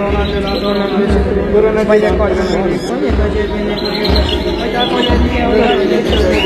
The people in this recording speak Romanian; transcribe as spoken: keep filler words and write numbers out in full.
dona de la Domnului, până ne vede cu acest. Păi dacă e bine cu el, păi dacă e bine,